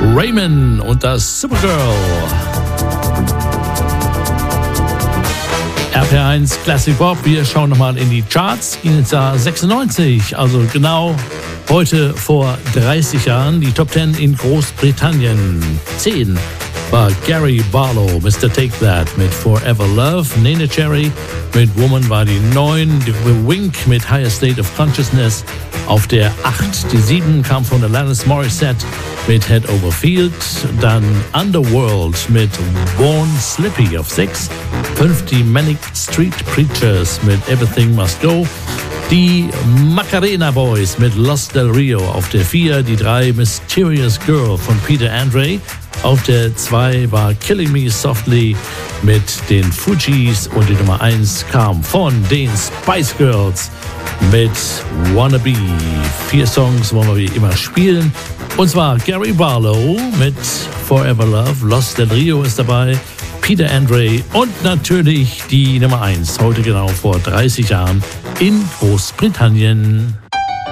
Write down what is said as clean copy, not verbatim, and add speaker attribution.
Speaker 1: Raymond und das Supergirl. RPR1 Classic Pop, wir schauen nochmal in die Charts. Ging ins Jahr 96, also genau heute vor 30 Jahren. Die Top 10 in Großbritannien. 10 war Gary Barlow, Mr. Take That mit Forever Love. Nene Cherry mit Woman war die 9. The Wink mit Higher State of Consciousness auf der 8. Die 7 kam von Alanis Morissette mit Head Over Field. Dann Underworld mit Born Slippy auf 6. 5 die Manic Street Preachers mit Everything Must Go. Die Macarena Boys mit Lost Del Rio auf der 4. Die 3 Mysterious Girl von Peter Andre. Auf der 2 war Killing Me Softly mit den Fugees und die Nummer 1 kam von den Spice Girls mit Wannabe. 4 Songs wollen wir wie immer spielen. Und zwar Gary Barlow mit Forever Love, Lost Del Rio ist dabei, Peter Andre und natürlich die Nummer 1, heute genau vor 30 Jahren in Großbritannien.